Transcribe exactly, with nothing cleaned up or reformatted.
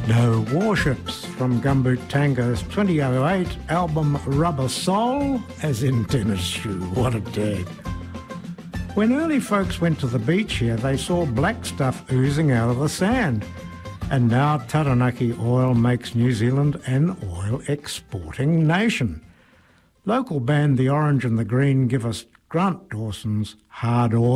No Warships from Gumboot Tango's twenty oh eight album Rubber Soul, as in tennis shoe. What a tag. When early folks went to the beach here, they saw black stuff oozing out of the sand. And now Taranaki Oil makes New Zealand an oil exporting nation. Local band The Orange and the Green give us Grant Dawson's Hard Oil.